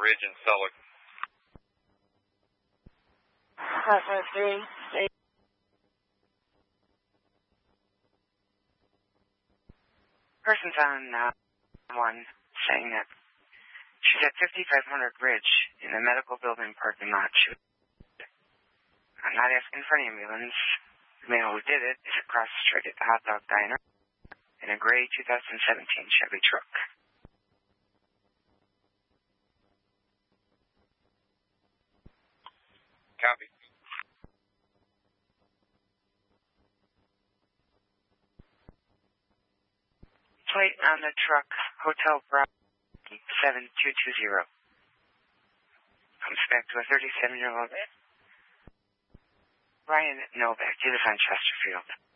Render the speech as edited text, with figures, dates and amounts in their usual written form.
Ridge in Selleck. Person's on one saying that she's at 5500 Ridge in the medical building parking lot. I'm not asking for an ambulance. The man who did it is across the street at the Hot Dog Diner in a gray 2017 Chevy truck. Copy. Plate on the truck, Hotel Bravo 7220. Comes back to a 37-year-old Ryan Novak. He lives on Chesterfield.